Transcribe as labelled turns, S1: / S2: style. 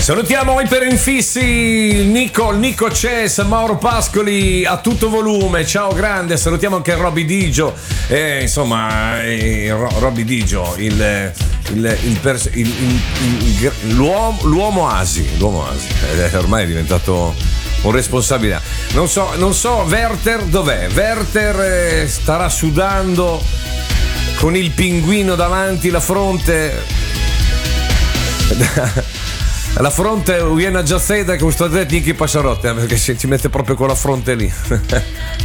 S1: Salutiamo Iperinfissi, il Nico Ces, Mauro Pascoli a tutto volume, ciao grande, salutiamo anche Robby Digio, Robby Digio, l'uomo Asi, ormai è diventato un responsabile. Non so Werther dov'è? Werther starà sudando con il pinguino davanti, la fronte viene già con questo detto Nicky Passarotte, perché ci mette proprio con la fronte lì.